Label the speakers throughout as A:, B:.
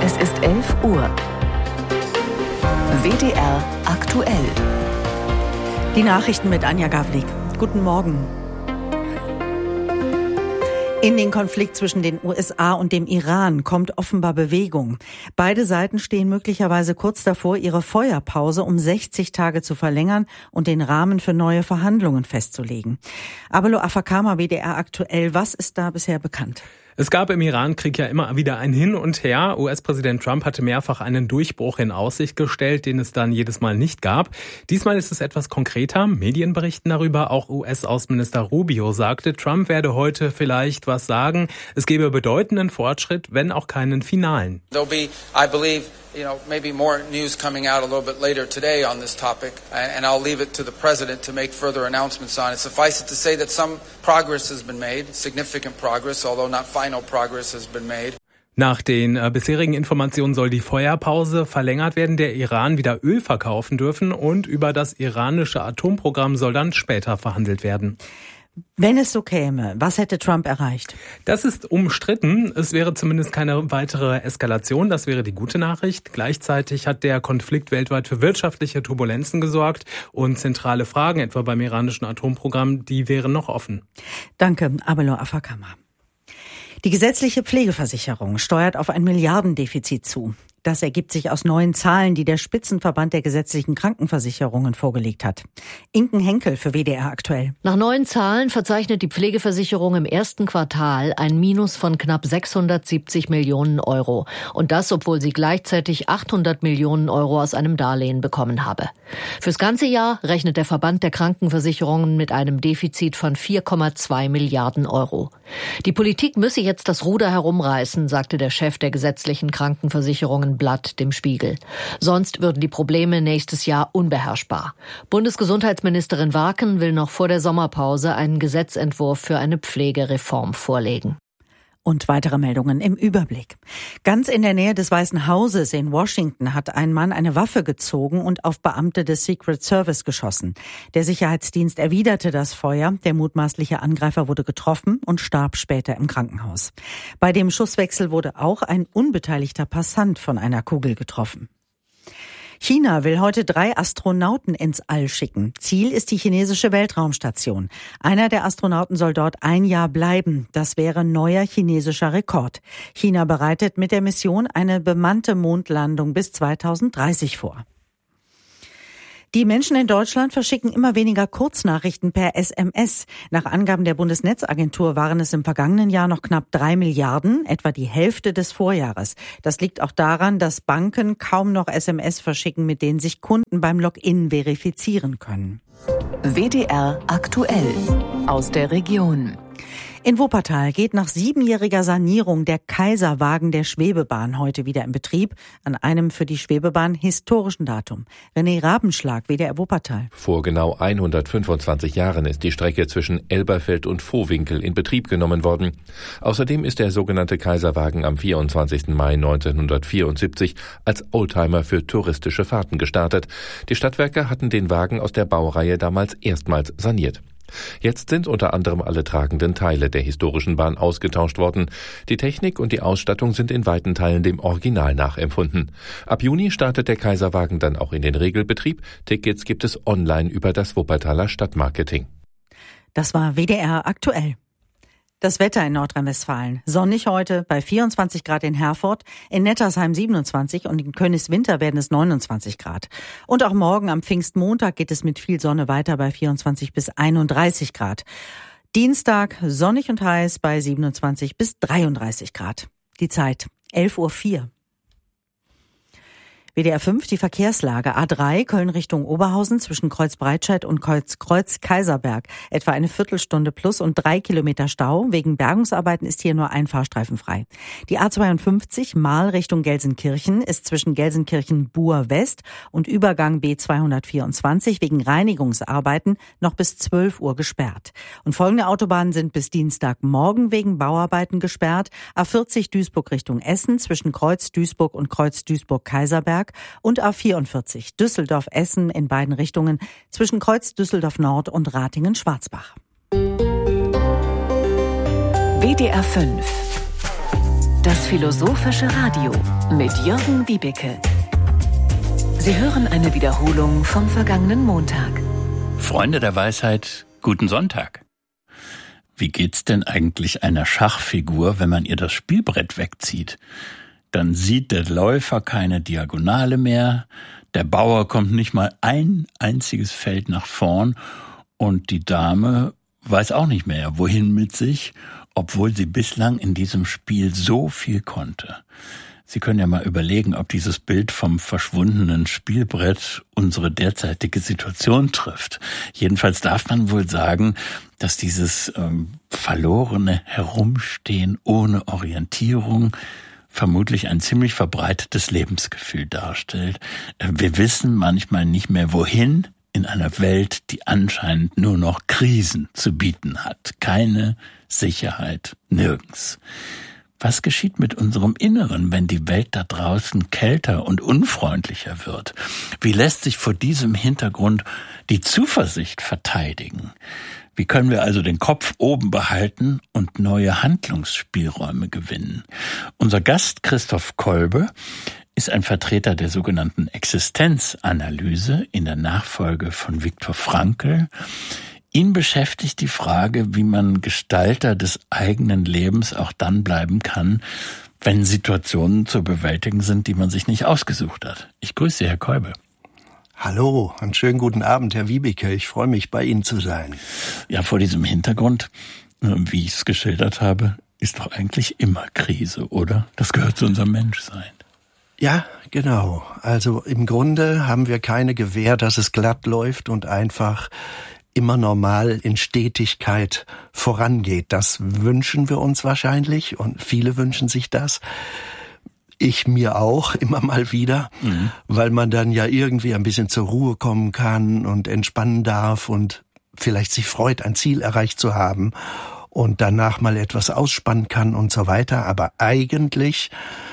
A: Es ist 11 Uhr. WDR aktuell.
B: Die Nachrichten mit Anja Gavlik. Guten Morgen. In den Konflikt zwischen den USA und dem Iran kommt offenbar Bewegung. Beide Seiten stehen möglicherweise kurz davor, ihre Feuerpause um 60 Tage zu verlängern und den Rahmen für neue Verhandlungen festzulegen. Abelo Afakama, WDR aktuell. Was ist da bisher bekannt?
C: Es gab im Iran-Krieg ja immer wieder ein Hin und Her. US-Präsident Trump hatte mehrfach einen Durchbruch in Aussicht gestellt, den es dann jedes Mal nicht gab. Diesmal ist es etwas konkreter. Medien berichten darüber. Auch US-Außenminister Rubio sagte, Trump werde heute vielleicht was sagen. Es gebe bedeutenden Fortschritt, wenn auch keinen finalen.
D: There'll be, I believe, maybe more news coming out a little bit later today on this topic, and I'll leave it to the president to make further announcements on it. Suffice it to say that some progress has been made, significant progress, although not final progress has been made.
C: Nach den bisherigen Informationen soll die Feuerpause verlängert werden, der Iran wieder Öl verkaufen dürfen und über das iranische Atomprogramm soll dann später verhandelt werden.
B: Wenn es so käme, was hätte Trump erreicht?
C: Das ist umstritten. Es wäre zumindest keine weitere Eskalation. Das wäre die gute Nachricht. Gleichzeitig hat der Konflikt weltweit für wirtschaftliche Turbulenzen gesorgt und zentrale Fragen, etwa beim iranischen Atomprogramm, die wären noch offen.
B: Danke, Abelo Afakama. Die gesetzliche Pflegeversicherung steuert auf ein Milliardendefizit zu. Das ergibt sich aus neuen Zahlen, die der Spitzenverband der gesetzlichen Krankenversicherungen vorgelegt hat. Inken Henkel für WDR aktuell.
E: Nach neuen Zahlen verzeichnet die Pflegeversicherung im ersten Quartal ein Minus von knapp 670 Millionen Euro. Und das, obwohl sie gleichzeitig 800 Millionen Euro aus einem Darlehen bekommen habe. Fürs ganze Jahr rechnet der Verband der Krankenversicherungen mit einem Defizit von 4,2 Milliarden Euro. Die Politik müsse jetzt das Ruder herumreißen, sagte der Chef der gesetzlichen Krankenversicherungen Blatt dem Spiegel. Sonst würden die Probleme nächstes Jahr unbeherrschbar. Bundesgesundheitsministerin Warken will noch vor der Sommerpause einen Gesetzentwurf für eine Pflegereform vorlegen.
B: Und weitere Meldungen im Überblick. Ganz in der Nähe des Weißen Hauses in Washington hat ein Mann eine Waffe gezogen und auf Beamte des Secret Service geschossen. Der Sicherheitsdienst erwiderte das Feuer. Der mutmaßliche Angreifer wurde getroffen und starb später im Krankenhaus. Bei dem Schusswechsel wurde auch ein unbeteiligter Passant von einer Kugel getroffen. China will heute 3 Astronauten ins All schicken. Ziel ist die chinesische Weltraumstation. Einer der Astronauten soll dort ein Jahr bleiben. Das wäre neuer chinesischer Rekord. China bereitet mit der Mission eine bemannte Mondlandung bis 2030 vor. Die Menschen in Deutschland verschicken immer weniger Kurznachrichten per SMS. Nach Angaben der Bundesnetzagentur waren es im vergangenen Jahr noch knapp 3 Milliarden, etwa die Hälfte des Vorjahres. Das liegt auch daran, dass Banken kaum noch SMS verschicken, mit denen sich Kunden beim Login verifizieren können.
A: WDR aktuell aus der Region.
B: In Wuppertal geht nach 7-jähriger Sanierung der Kaiserwagen der Schwebebahn heute wieder in Betrieb, an einem für die Schwebebahn historischen Datum. René Rabenschlag, WDR Wuppertal.
F: Vor genau 125 Jahren ist die Strecke zwischen Elberfeld und Vohwinkel in Betrieb genommen worden. Außerdem ist der sogenannte Kaiserwagen am 24. Mai 1974 als Oldtimer für touristische Fahrten gestartet. Die Stadtwerke hatten den Wagen aus der Baureihe damals erstmals saniert. Jetzt sind unter anderem alle tragenden Teile der historischen Bahn ausgetauscht worden. Die Technik und die Ausstattung sind in weiten Teilen dem Original nachempfunden. Ab Juni startet der Kaiserwagen dann auch in den Regelbetrieb. Tickets gibt es online über das Wuppertaler Stadtmarketing.
B: Das war WDR aktuell. Das Wetter in Nordrhein-Westfalen. Sonnig heute bei 24 Grad in Herford, in Nettersheim 27 und in Königswinter werden es 29 Grad. Und auch morgen am Pfingstmontag geht es mit viel Sonne weiter bei 24 bis 31 Grad. Dienstag sonnig und heiß bei 27 bis 33 Grad. Die Zeit 11:04 Uhr. WDR 5, die Verkehrslage. A3, Köln Richtung Oberhausen zwischen Kreuz Breitscheid und Kreuz Kaiserberg. Etwa eine Viertelstunde plus und 3 Kilometer Stau. Wegen Bergungsarbeiten ist hier nur ein Fahrstreifen frei. Die A52, Marl Richtung Gelsenkirchen, ist zwischen Gelsenkirchen-Buhr West und Übergang B224 wegen Reinigungsarbeiten noch bis 12 Uhr gesperrt. Und folgende Autobahnen sind bis Dienstagmorgen wegen Bauarbeiten gesperrt. A40 Duisburg Richtung Essen zwischen Kreuz Duisburg und Kreuz Duisburg-Kaiserberg und A44 Düsseldorf-Essen in beiden Richtungen zwischen Kreuz Düsseldorf-Nord und Ratingen-Schwarzbach.
A: WDR 5 Das philosophische Radio mit Jürgen Wiebeke. Sie hören eine Wiederholung vom vergangenen Montag.
G: Freunde der Weisheit, guten Sonntag. Wie geht's denn eigentlich einer Schachfigur, wenn man ihr das Spielbrett wegzieht? Dann sieht der Läufer keine Diagonale mehr, der Bauer kommt nicht mal ein einziges Feld nach vorn und die Dame weiß auch nicht mehr, wohin mit sich, obwohl sie bislang in diesem Spiel so viel konnte. Sie können ja mal überlegen, ob dieses Bild vom verschwundenen Spielbrett unsere derzeitige Situation trifft. Jedenfalls darf man wohl sagen, dass dieses verlorene Herumstehen ohne Orientierung vermutlich ein ziemlich verbreitetes Lebensgefühl darstellt. Wir wissen manchmal nicht mehr, wohin in einer Welt, die anscheinend nur noch Krisen zu bieten hat. Keine Sicherheit, nirgends. Was geschieht mit unserem Inneren, wenn die Welt da draußen kälter und unfreundlicher wird? Wie lässt sich vor diesem Hintergrund die Zuversicht verteidigen? Wie können wir also den Kopf oben behalten und neue Handlungsspielräume gewinnen? Unser Gast Christoph Kolbe ist ein Vertreter der sogenannten Existenzanalyse in der Nachfolge von Viktor Frankl. Ihn beschäftigt die Frage, wie man Gestalter des eigenen Lebens auch dann bleiben kann, wenn Situationen zu bewältigen sind, die man sich nicht ausgesucht hat. Ich grüße Sie, Herr Kolbe.
H: Hallo, einen schönen guten Abend, Herr Wiebeke. Ich freue mich, bei Ihnen zu sein.
G: Ja, vor diesem Hintergrund, wie ich es geschildert habe, ist doch eigentlich immer Krise, oder? Das gehört zu unserem Menschsein.
H: Ja, genau. Also im Grunde haben wir keine Gewähr, dass es glatt läuft und einfach immer normal in Stetigkeit vorangeht. Das wünschen wir uns wahrscheinlich und viele wünschen sich das. Ich mir auch immer mal wieder, weil man dann ja irgendwie ein bisschen zur Ruhe kommen kann und entspannen darf und vielleicht sich freut, ein Ziel erreicht zu haben und danach mal etwas ausspannen kann und so weiter. Aber eigentlich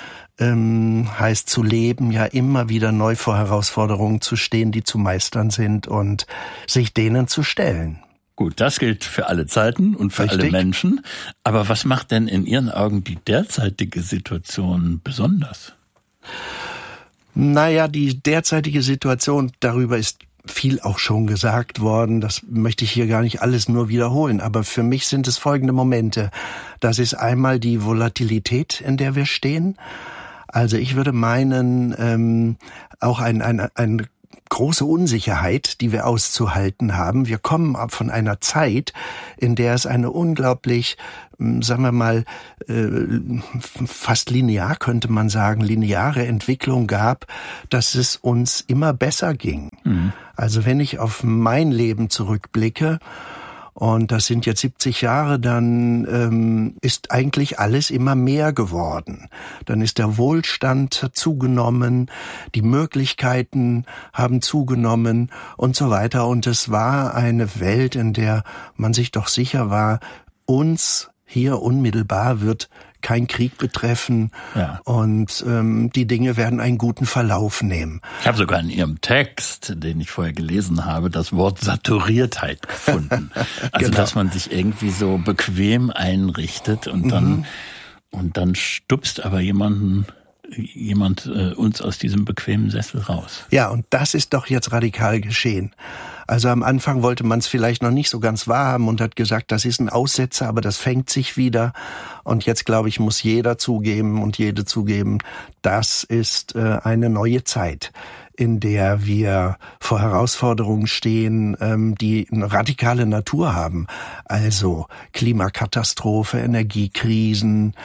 H: heißt zu leben ja immer wieder neu vor Herausforderungen zu stehen, die zu meistern sind und sich denen zu stellen.
G: Gut, das gilt für alle Zeiten und für alle Menschen. Aber was macht denn in Ihren Augen die derzeitige Situation besonders?
H: Naja, die derzeitige Situation, darüber ist viel auch schon gesagt worden. Das möchte ich hier gar nicht alles nur wiederholen. Aber für mich sind es folgende Momente. Das ist einmal die Volatilität, in der wir stehen. Also ich würde meinen, auch eine große Unsicherheit, die wir auszuhalten haben. Wir kommen von einer Zeit, in der es eine unglaublich, sagen wir mal, fast linear, könnte man sagen, lineare Entwicklung gab, dass es uns immer besser ging. Also wenn ich auf mein Leben zurückblicke, und das sind jetzt 70 Jahre, dann ist eigentlich alles immer mehr geworden. Dann ist der Wohlstand zugenommen, die Möglichkeiten haben zugenommen und so weiter. Und es war eine Welt, in der man sich doch sicher war, uns hier unmittelbar wird kein Krieg betreffen, ja. Und die Dinge werden einen guten Verlauf nehmen.
G: Ich habe sogar in Ihrem Text, den ich vorher gelesen habe, das Wort Saturiertheit gefunden. Also genau. Dass man sich irgendwie so bequem einrichtet und dann stupst aber jemand uns aus diesem bequemen Sessel raus.
H: Ja, und das ist doch jetzt radikal geschehen. Also am Anfang wollte man es vielleicht noch nicht so ganz wahrhaben und hat gesagt, das ist ein Aussetzer, aber das fängt sich wieder. Und jetzt, glaube ich, muss jeder zugeben und jede zugeben, das ist eine neue Zeit, in der wir vor Herausforderungen stehen, die eine radikale Natur haben. Also Klimakatastrophe, Energiekrisen,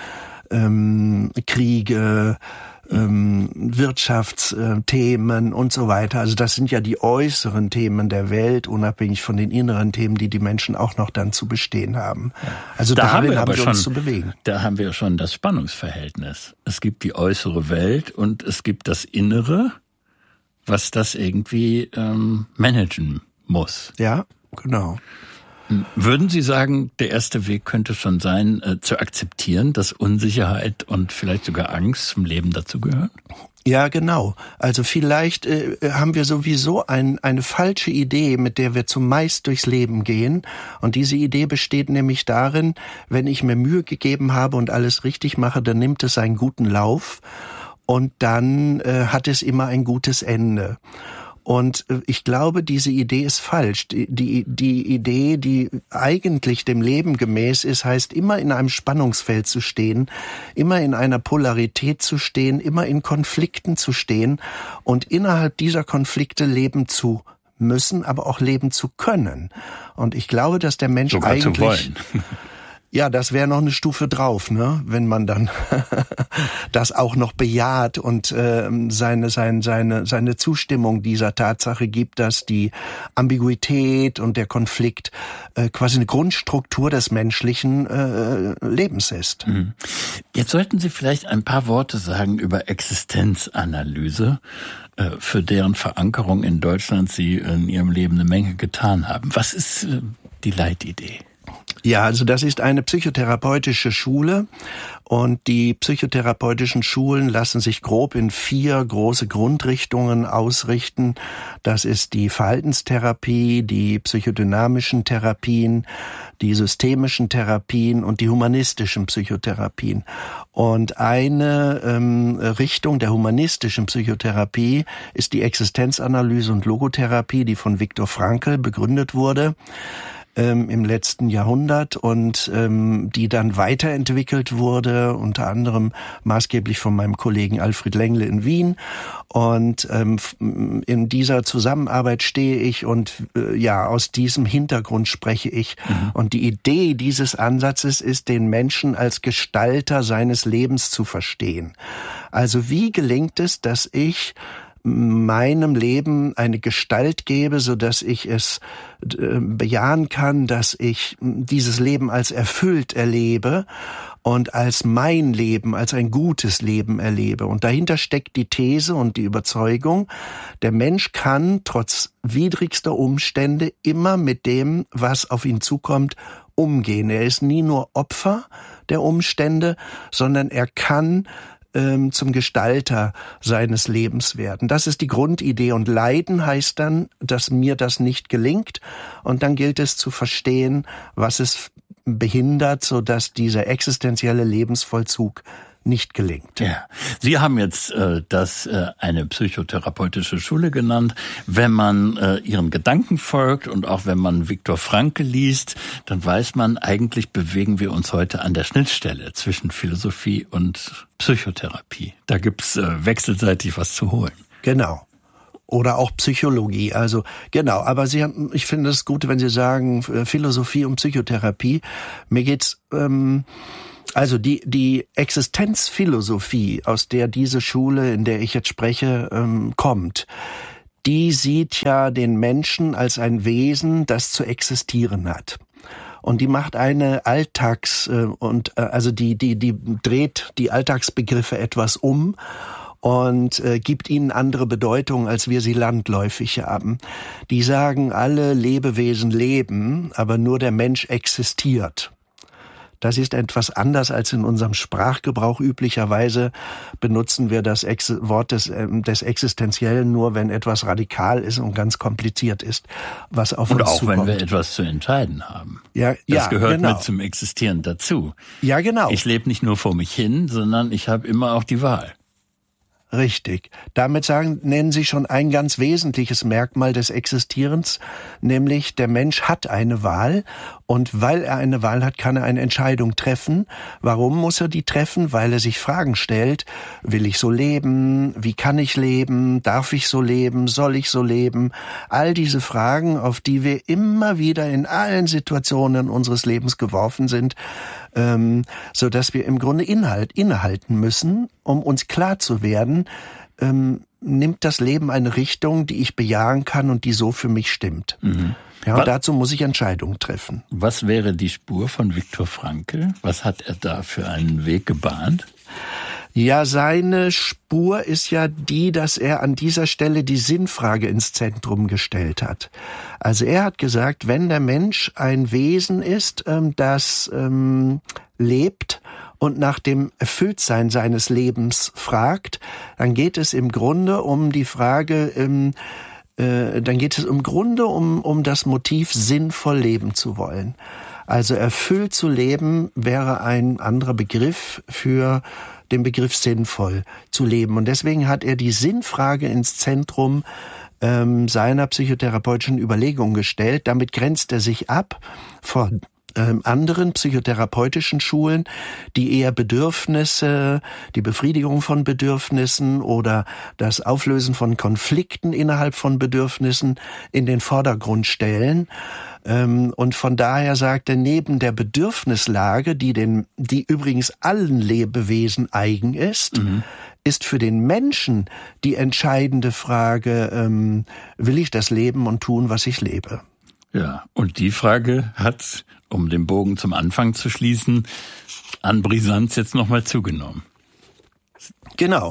H: Kriege, Wirtschaftsthemen und so weiter. Also das sind ja die äußeren Themen der Welt, unabhängig von den inneren Themen, die die Menschen auch noch dann zu bestehen haben. Also darin haben wir uns zu bewegen.
G: Da haben wir schon das Spannungsverhältnis. Es gibt die äußere Welt und es gibt das Innere, was das irgendwie managen muss.
H: Ja, genau.
G: Würden Sie sagen, der erste Weg könnte schon sein, zu akzeptieren, dass Unsicherheit und vielleicht sogar Angst zum Leben dazugehören?
H: Ja, genau. Also vielleicht haben wir sowieso eine falsche Idee, mit der wir zumeist durchs Leben gehen. Und diese Idee besteht nämlich darin, wenn ich mir Mühe gegeben habe und alles richtig mache, dann nimmt es einen guten Lauf und dann hat es immer ein gutes Ende. Und ich glaube, diese Idee ist falsch. Die Idee, die eigentlich dem Leben gemäß ist, heißt immer in einem Spannungsfeld zu stehen, immer in einer Polarität zu stehen, immer in Konflikten zu stehen und innerhalb dieser Konflikte leben zu müssen, aber auch leben zu können. Und ich glaube, dass der Mensch
G: sogar
H: eigentlich...
G: zu wollen.
H: Ja, das wäre noch eine Stufe drauf, ne? Wenn man dann das auch noch bejaht und seine Zustimmung dieser Tatsache gibt, dass die Ambiguität und der Konflikt quasi eine Grundstruktur des menschlichen Lebens ist.
G: Jetzt sollten Sie vielleicht ein paar Worte sagen über Existenzanalyse, für deren Verankerung in Deutschland Sie in Ihrem Leben eine Menge getan haben. Was ist die Leitidee?
H: Ja, also das ist eine psychotherapeutische Schule und die psychotherapeutischen Schulen lassen sich grob in 4 große Grundrichtungen ausrichten. Das ist die Verhaltenstherapie, die psychodynamischen Therapien, die systemischen Therapien und die humanistischen Psychotherapien. Und eine Richtung der humanistischen Psychotherapie ist die Existenzanalyse und Logotherapie, die von Viktor Frankl begründet wurde im letzten Jahrhundert und die dann weiterentwickelt wurde, unter anderem maßgeblich von meinem Kollegen Alfred Lengle in Wien. Und in dieser Zusammenarbeit stehe ich und aus diesem Hintergrund spreche ich. Und die Idee dieses Ansatzes ist, den Menschen als Gestalter seines Lebens zu verstehen. Also wie gelingt es, dass ich meinem Leben eine Gestalt gebe, so dass ich es bejahen kann, dass ich dieses Leben als erfüllt erlebe und als mein Leben, als ein gutes Leben erlebe. Und dahinter steckt die These und die Überzeugung, der Mensch kann trotz widrigster Umstände immer mit dem, was auf ihn zukommt, umgehen. Er ist nie nur Opfer der Umstände, sondern er kann zum Gestalter seines Lebens werden. Das ist die Grundidee. Und Leiden heißt dann, dass mir das nicht gelingt. Und dann gilt es zu verstehen, was es behindert, sodass dieser existenzielle Lebensvollzug nicht gelingt.
G: Ja, Sie haben jetzt das eine psychotherapeutische Schule genannt. Wenn man Ihren Gedanken folgt und auch wenn man Viktor Frankl liest, dann weiß man, eigentlich bewegen wir uns heute an der Schnittstelle zwischen Philosophie und Psychotherapie. Da gibt's wechselseitig was zu holen.
H: Genau. Oder auch Psychologie, also genau. Aber ich finde es gut, wenn Sie sagen Philosophie und Psychotherapie. Mir geht's also die Existenzphilosophie, aus der diese Schule, in der ich jetzt spreche, kommt, die sieht ja den Menschen als ein Wesen, das zu existieren hat. Und die macht eine die dreht die Alltagsbegriffe etwas um und gibt ihnen andere Bedeutung, als wir sie landläufig haben. Die sagen, alle Lebewesen leben, aber nur der Mensch existiert. Das ist etwas anders als in unserem Sprachgebrauch. Üblicherweise benutzen wir das Wort des Existenziellen nur, wenn etwas radikal ist und ganz kompliziert ist, was auf uns zukommt.
G: Und auch wenn wir etwas zu entscheiden haben. Das gehört mit zum Existieren dazu.
H: Ja, genau.
G: Ich lebe nicht nur vor mich hin, sondern ich habe immer auch die Wahl.
H: Richtig. Damit nennen Sie schon ein ganz wesentliches Merkmal des Existierens, nämlich der Mensch hat eine Wahl und weil er eine Wahl hat, kann er eine Entscheidung treffen. Warum muss er die treffen? Weil er sich Fragen stellt. Will ich so leben? Wie kann ich leben? Darf ich so leben? Soll ich so leben? All diese Fragen, auf die wir immer wieder in allen Situationen unseres Lebens geworfen sind, so dass wir im Grunde innehalten müssen, um uns klar zu werden, nimmt das Leben eine Richtung, die ich bejahen kann und die so für mich stimmt. Ja, und dazu muss ich Entscheidungen treffen.
G: Was wäre die Spur von Viktor Frankl? Was hat er da für einen Weg gebahnt?
H: Ja, seine Spur ist ja die, dass er an dieser Stelle die Sinnfrage ins Zentrum gestellt hat. Also er hat gesagt, wenn der Mensch ein Wesen ist, das lebt und nach dem Erfülltsein seines Lebens fragt, dann geht es im Grunde um die Frage, um das Motiv, sinnvoll leben zu wollen. Also erfüllt zu leben wäre ein anderer Begriff für den Begriff sinnvoll zu leben. Und deswegen hat er die Sinnfrage ins Zentrum seiner psychotherapeutischen Überlegungen gestellt. Damit grenzt er sich ab von anderen psychotherapeutischen Schulen, die eher Bedürfnisse, die Befriedigung von Bedürfnissen oder das Auflösen von Konflikten innerhalb von Bedürfnissen in den Vordergrund stellen. Und von daher sagt er, neben der Bedürfnislage, die übrigens allen Lebewesen eigen ist, ist für den Menschen die entscheidende Frage, will ich das leben und tun, was ich lebe?
G: Ja, und die Frage hat, um den Bogen zum Anfang zu schließen, an Brisanz jetzt nochmal zugenommen.
H: Genau.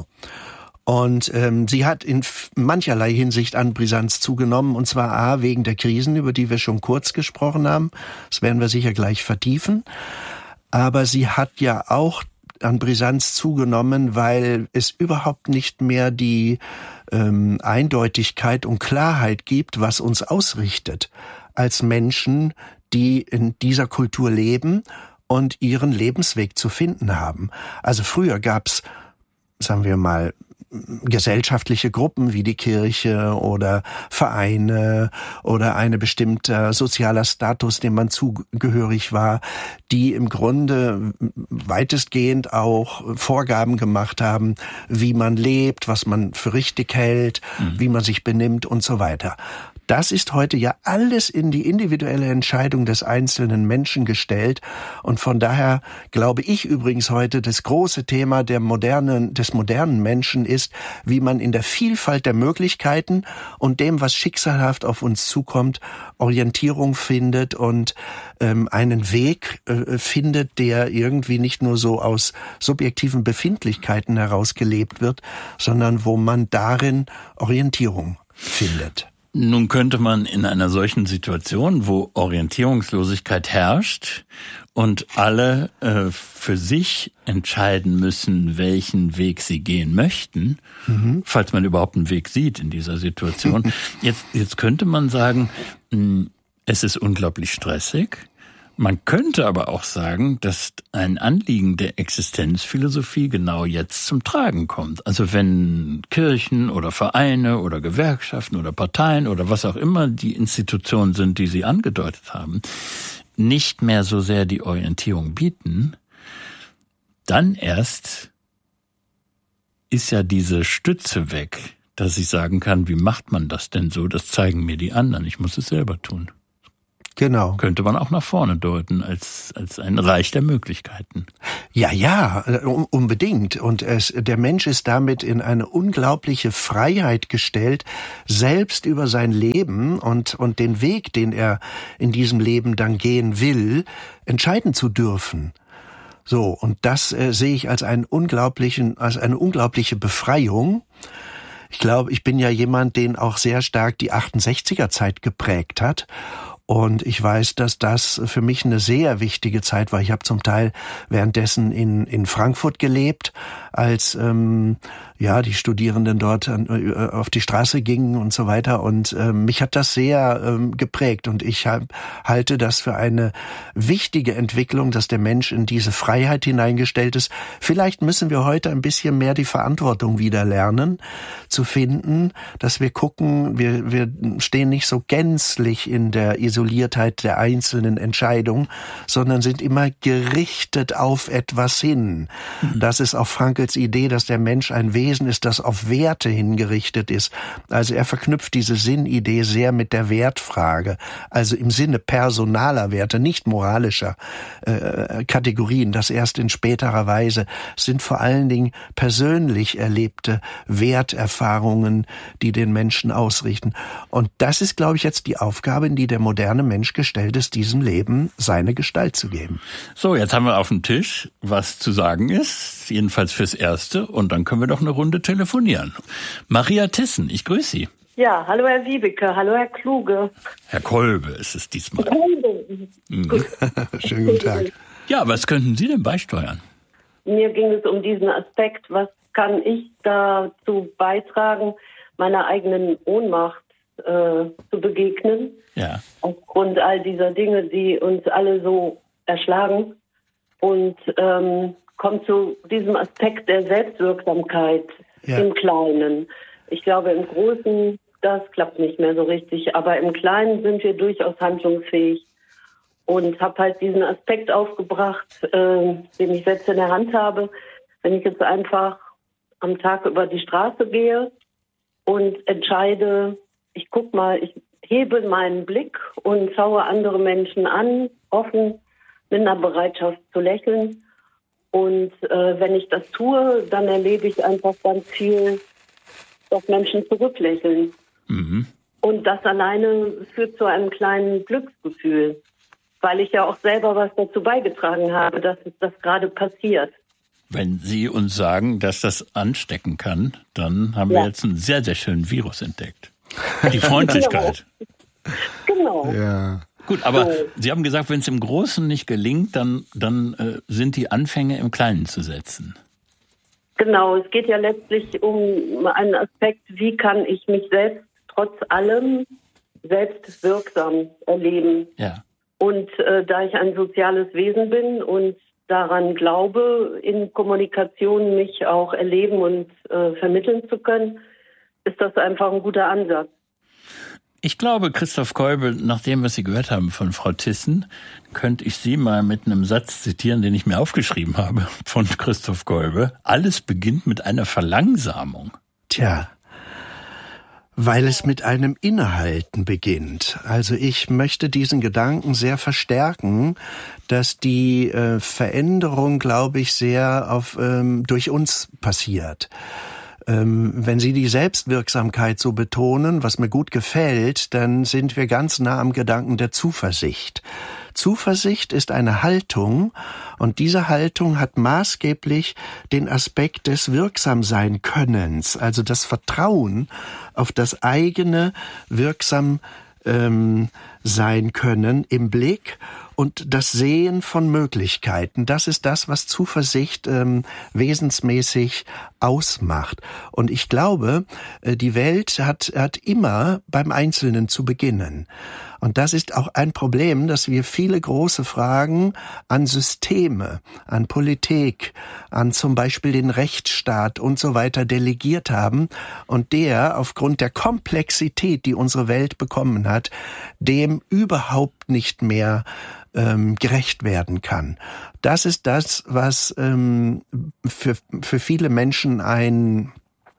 H: Und sie hat in mancherlei Hinsicht an Brisanz zugenommen, und zwar A, wegen der Krisen, über die wir schon kurz gesprochen haben. Das werden wir sicher gleich vertiefen. Aber sie hat ja auch an Brisanz zugenommen, weil es überhaupt nicht mehr die Eindeutigkeit und Klarheit gibt, was uns ausrichtet als Menschen, die in dieser Kultur leben und ihren Lebensweg zu finden haben. Also früher gab's, sagen wir mal, gesellschaftliche Gruppen wie die Kirche oder Vereine oder eine bestimmte sozialer Status, dem man zugehörig war, die im Grunde weitestgehend auch Vorgaben gemacht haben, wie man lebt, was man für richtig hält, wie man sich benimmt und so weiter. Das ist heute ja alles in die individuelle Entscheidung des einzelnen Menschen gestellt. Und von daher glaube ich übrigens heute, das große Thema des modernen Menschen ist, wie man in der Vielfalt der Möglichkeiten und dem, was schicksalhaft auf uns zukommt, Orientierung findet und einen Weg findet, der irgendwie nicht nur so aus subjektiven Befindlichkeiten heraus gelebt wird, sondern wo man darin Orientierung findet.
G: Nun könnte man in einer solchen Situation, wo Orientierungslosigkeit herrscht und alle für sich entscheiden müssen, welchen Weg sie gehen möchten, falls man überhaupt einen Weg sieht in dieser Situation. Jetzt könnte man sagen, es ist unglaublich stressig. Man könnte aber auch sagen, dass ein Anliegen der Existenzphilosophie genau jetzt zum Tragen kommt. Also wenn Kirchen oder Vereine oder Gewerkschaften oder Parteien oder was auch immer die Institutionen sind, die Sie angedeutet haben, nicht mehr so sehr die Orientierung bieten, dann erst ist ja diese Stütze weg, dass ich sagen kann, wie macht man das denn so? Das zeigen mir die anderen, ich muss es selber tun.
H: Genau.
G: Könnte man auch nach vorne deuten als ein Reich der Möglichkeiten.
H: Ja, unbedingt. Und der Mensch ist damit in eine unglaubliche Freiheit gestellt, selbst über sein Leben und den Weg, den er in diesem Leben dann gehen will, entscheiden zu dürfen. So, und das sehe ich als eine unglaubliche Befreiung. Ich glaube, ich bin ja jemand, den auch sehr stark die 68er-Zeit geprägt hat. Und ich weiß, dass das für mich eine sehr wichtige Zeit war. Ich habe zum Teil währenddessen in Frankfurt gelebt, als die Studierenden dort auf die Straße gingen und so weiter. Und mich hat das sehr geprägt. Und ich halte das für eine wichtige Entwicklung, dass der Mensch in diese Freiheit hineingestellt ist. Vielleicht müssen wir heute ein bisschen mehr die Verantwortung wieder lernen, zu finden, dass wir gucken, wir stehen nicht so gänzlich in der Isoliertheit der einzelnen Entscheidungen, sondern sind immer gerichtet auf etwas hin. Das ist auch Frankls Idee, dass der Mensch ein Wesen ist, das auf Werte hingerichtet ist. Also er verknüpft diese Sinnidee sehr mit der Wertfrage, also im Sinne personaler Werte, nicht moralischer Kategorien. Das erst in späterer Weise sind vor allen Dingen persönlich erlebte Werterfahrungen, die den Menschen ausrichten. Und das ist, glaube ich, jetzt die Aufgabe, in die der moderne Mensch gestellt ist, diesem Leben seine Gestalt zu geben.
G: So, jetzt haben wir auf dem Tisch, was zu sagen ist, jedenfalls fürs Erste, und dann können wir doch eine Runde telefonieren. Maria Thyssen, ich grüße Sie.
I: Ja, hallo Herr Wiebeke, hallo Herr Kluge.
G: Herr Kolbe ist es diesmal.
H: Schönen guten Tag.
G: Ja, was könnten Sie denn beisteuern?
I: mir ging es um diesen Aspekt, was kann ich dazu beitragen, meiner eigenen Ohnmacht zu begegnen.
G: Ja.
I: Aufgrund all dieser Dinge, die uns alle so erschlagen. Und kommt zu diesem Aspekt der Selbstwirksamkeit im Kleinen. Ich glaube, im Großen, das klappt nicht mehr so richtig. Aber im Kleinen sind wir durchaus handlungsfähig. Und habe halt diesen Aspekt aufgebracht, den ich selbst in der Hand habe. Wenn ich jetzt einfach am Tag über die Straße gehe und entscheide, ich guck mal, ich hebe meinen Blick und schaue andere Menschen an, offen, mit einer Bereitschaft zu lächeln. Und wenn ich das tue, dann erlebe ich einfach ganz viel, dass Menschen zurücklächeln. Mhm. Und das alleine führt zu einem kleinen Glücksgefühl, weil ich ja auch selber was dazu beigetragen habe, dass das gerade passiert.
G: Wenn Sie uns sagen, dass das anstecken kann, dann haben wir jetzt einen sehr, sehr schönen Virus entdeckt. Die Freundlichkeit.
I: Genau.
H: Ja.
G: Gut, aber Sie haben gesagt, wenn es im Großen nicht gelingt, dann sind die Anfänge im Kleinen zu setzen.
I: Genau, es geht ja letztlich um einen Aspekt, wie kann ich mich selbst trotz allem selbst wirksam erleben.
G: Ja.
I: Und da ich ein soziales Wesen bin und daran glaube, in Kommunikation mich auch erleben und vermitteln zu können, ist das einfach ein guter Ansatz.
G: Ich glaube, Christoph Keubel, nach dem, was Sie gehört haben von Frau Thyssen, könnte ich Sie mal mit einem Satz zitieren, den ich mir aufgeschrieben habe von Christoph Keubel. Alles beginnt mit einer Verlangsamung.
H: Tja, weil es mit einem Innehalten beginnt. Also ich möchte diesen Gedanken sehr verstärken, dass die Veränderung, glaube ich, sehr durch uns passiert. Wenn Sie die Selbstwirksamkeit so betonen, was mir gut gefällt, dann sind wir ganz nah am Gedanken der Zuversicht. Zuversicht ist eine Haltung und diese Haltung hat maßgeblich den Aspekt des Wirksamsein-Könnens, also das Vertrauen auf das eigene wirksam sein können im Blick und das Sehen von Möglichkeiten. Das ist das, was Zuversicht wesensmäßig ausmacht. Und ich glaube, die Welt hat immer beim Einzelnen zu beginnen. Und das ist auch ein Problem, dass wir viele große Fragen an Systeme, an Politik, an zum Beispiel den Rechtsstaat und so weiter delegiert haben und der aufgrund der Komplexität, die unsere Welt bekommen hat, dem überhaupt nicht mehr gerecht werden kann. Das ist das, was für viele Menschen eine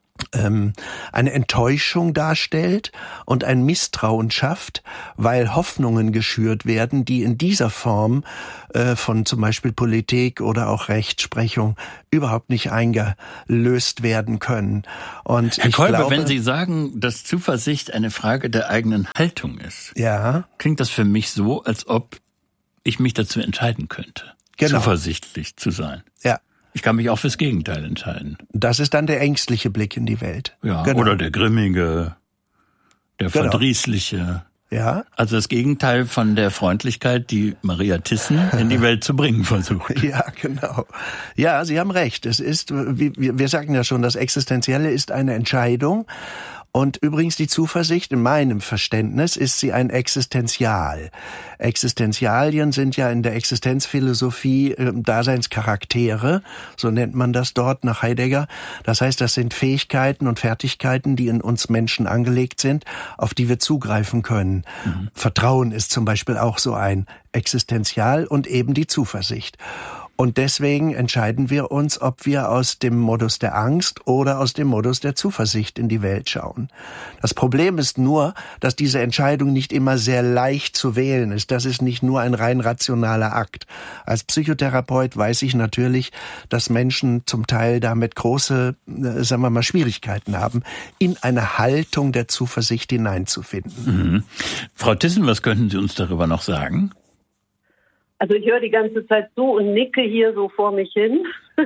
H: Enttäuschung darstellt und ein Misstrauen schafft, weil Hoffnungen geschürt werden, die in dieser Form von zum Beispiel Politik oder auch Rechtsprechung überhaupt nicht eingelöst werden können. Und
G: Herr Keubel, wenn Sie sagen, dass Zuversicht eine Frage der eigenen Haltung ist, klingt das für mich so, als ob ich mich dazu entscheiden könnte, zuversichtlich zu sein.
H: Ja.
G: Ich kann mich auch fürs Gegenteil entscheiden.
H: Das ist dann der ängstliche Blick in die Welt.
G: Ja, oder der grimmige, der verdrießliche.
H: Ja.
G: Also das Gegenteil von der Freundlichkeit, die Maria Thyssen in die Welt zu bringen versucht.
H: Ja, genau. Ja, Sie haben recht. Es ist, wir sagten ja schon, das Existenzielle ist eine Entscheidung. Und übrigens die Zuversicht, in meinem Verständnis, ist sie ein Existenzial. Existenzialien sind ja in der Existenzphilosophie Daseinscharaktere, so nennt man das dort nach Heidegger. Das heißt, das sind Fähigkeiten und Fertigkeiten, die in uns Menschen angelegt sind, auf die wir zugreifen können. Mhm. Vertrauen ist zum Beispiel auch so ein Existenzial und eben die Zuversicht. Und deswegen entscheiden wir uns, ob wir aus dem Modus der Angst oder aus dem Modus der Zuversicht in die Welt schauen. Das Problem ist nur, dass diese Entscheidung nicht immer sehr leicht zu wählen ist. Das ist nicht nur ein rein rationaler Akt. Als Psychotherapeut weiß ich natürlich, dass Menschen zum Teil damit große, sagen wir mal, Schwierigkeiten haben, in eine Haltung der Zuversicht hineinzufinden.
G: Mhm. Frau Thyssen, was könnten Sie uns darüber noch sagen?
I: Also ich höre die ganze Zeit zu und nicke hier so vor mich hin.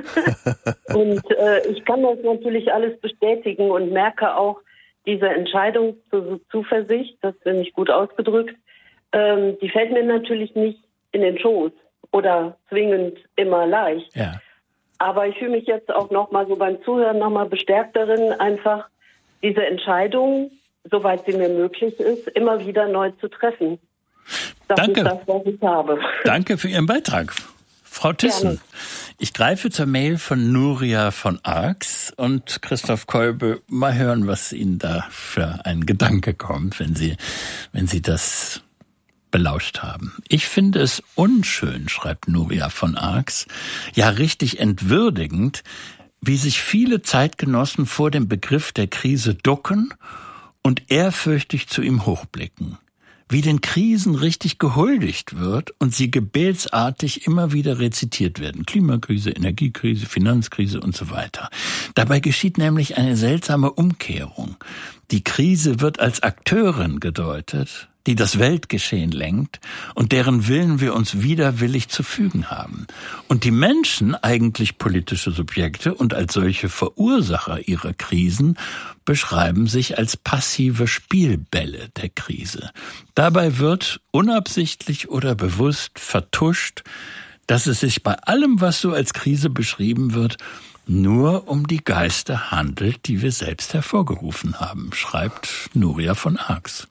I: Und ich kann das natürlich alles bestätigen und merke auch, diese Entscheidung zur Zuversicht, das finde ich gut ausgedrückt, die fällt mir natürlich nicht in den Schoß oder zwingend immer leicht.
G: Ja.
I: Aber ich fühle mich jetzt auch nochmal so beim Zuhören nochmal bestärkt darin, einfach diese Entscheidung, soweit sie mir möglich ist, immer wieder neu zu treffen. Das ist das, was ich habe.
G: Danke für Ihren Beitrag, Frau Thyssen. Gerne. Ich greife zur Mail von Nuria von Arx und Christoph Kolbe. Mal hören, was Ihnen da für ein Gedanke kommt, wenn Sie das belauscht haben. Ich finde es unschön, schreibt Nuria von Arx, ja richtig entwürdigend, wie sich viele Zeitgenossen vor dem Begriff der Krise ducken und ehrfürchtig zu ihm hochblicken. Wie den Krisen richtig gehuldigt wird und sie gebetsartig immer wieder rezitiert werden. Klimakrise, Energiekrise, Finanzkrise und so weiter. Dabei geschieht nämlich eine seltsame Umkehrung. Die Krise wird als Akteurin gedeutet, die das Weltgeschehen lenkt und deren Willen wir uns widerwillig zu fügen haben. Und die Menschen, eigentlich politische Subjekte und als solche Verursacher ihrer Krisen, beschreiben sich als passive Spielbälle der Krise. Dabei wird unabsichtlich oder bewusst vertuscht, dass es sich bei allem, was so als Krise beschrieben wird, nur um die Geister handelt, die wir selbst hervorgerufen haben, schreibt Nuria von Arx.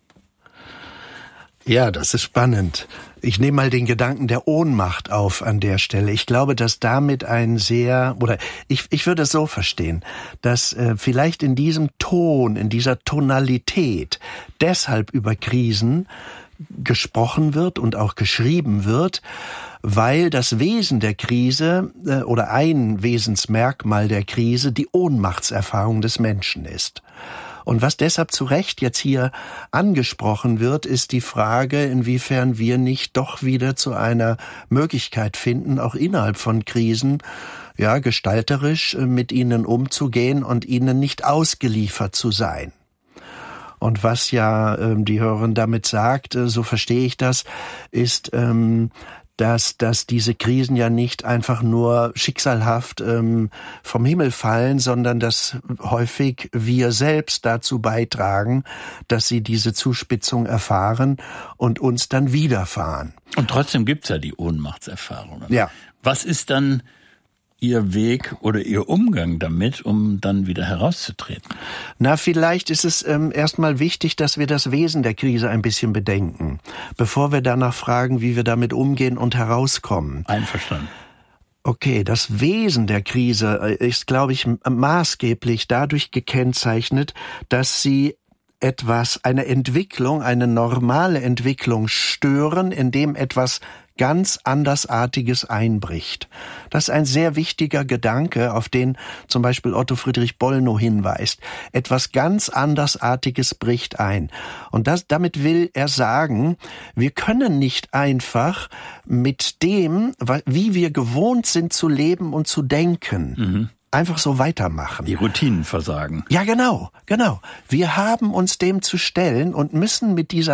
H: Ja, das ist spannend. Ich nehme mal den Gedanken der Ohnmacht auf an der Stelle. Ich glaube, dass damit ich würde es so verstehen, dass vielleicht in diesem Ton, in dieser Tonalität deshalb über Krisen gesprochen wird und auch geschrieben wird, weil das Wesen der Krise oder ein Wesensmerkmal der Krise die Ohnmachtserfahrung des Menschen ist. Und was deshalb zu Recht jetzt hier angesprochen wird, ist die Frage, inwiefern wir nicht doch wieder zu einer Möglichkeit finden, auch innerhalb von Krisen, ja, gestalterisch mit ihnen umzugehen und ihnen nicht ausgeliefert zu sein. Und was ja die Hörerin damit sagt, so verstehe ich das, ist, dass diese Krisen ja nicht einfach nur schicksalhaft vom Himmel fallen, sondern dass häufig wir selbst dazu beitragen, dass sie diese Zuspitzung erfahren und uns dann widerfahren.
G: Und trotzdem gibt's ja die Ohnmachtserfahrungen.
H: Ja.
G: Was ist dann Ihr Weg oder Ihr Umgang damit, um dann wieder herauszutreten?
H: Na, vielleicht ist es erstmal wichtig, dass wir das Wesen der Krise ein bisschen bedenken, bevor wir danach fragen, wie wir damit umgehen und herauskommen.
G: Einverstanden.
H: Okay, das Wesen der Krise ist, glaube ich, maßgeblich dadurch gekennzeichnet, dass sie eine Entwicklung, eine normale Entwicklung stören, indem etwas ganz Andersartiges einbricht. Das ist ein sehr wichtiger Gedanke, auf den zum Beispiel Otto Friedrich Bollnow hinweist. Etwas ganz Andersartiges bricht ein. Und damit will er sagen, wir können nicht einfach mit dem, wie wir gewohnt sind zu leben und zu denken, einfach so weitermachen.
G: Die Routinen versagen.
H: Ja, genau. Wir haben uns dem zu stellen und müssen mit dieser